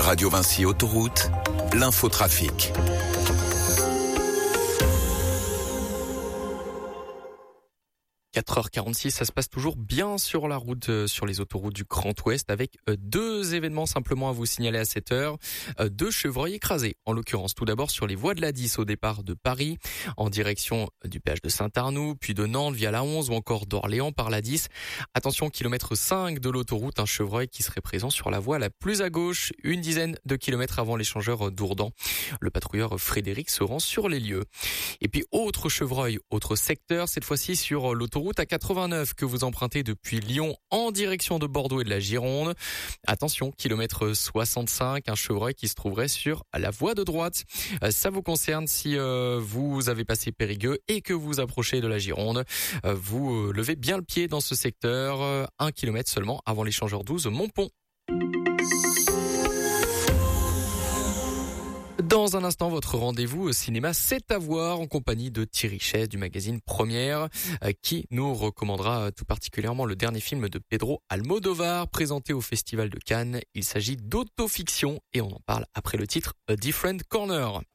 Radio Vinci Autoroute, l'infotrafic. 4h46, ça se passe toujours bien sur la route, sur les autoroutes du Grand Ouest, avec deux événements simplement à vous signaler à cette heure. Deux chevreuils écrasés, en l'occurrence tout d'abord sur les voies de la 10 au départ de Paris, en direction du péage de Saint-Arnoux, puis de Nantes via la 11 ou encore d'Orléans par la 10. Attention, kilomètre 5 de l'autoroute, un chevreuil qui serait présent sur la voie la plus à gauche, une dizaine de kilomètres avant l'échangeur d'Ourdan. Le patrouilleur Frédéric se rend sur les lieux. Et puis autre chevreuil, autre secteur, cette fois-ci sur l'autoroute à 89 que vous empruntez depuis Lyon en direction de Bordeaux et de la Gironde. Attention, kilomètre 65, un chevreuil qui se trouverait sur la voie de droite. Ça vous concerne si vous avez passé Périgueux et que vous approchez de la Gironde. Vous levez bien le pied dans ce secteur, 1 kilomètre seulement avant l'échangeur 12 Montpont. Dans un instant, votre rendez-vous au cinéma, c'est à voir en compagnie de Thierry Chess du magazine Première, qui nous recommandera tout particulièrement le dernier film de Pedro Almodóvar, présenté au Festival de Cannes. Il s'agit d'autofiction et on en parle après le titre A Different Corner.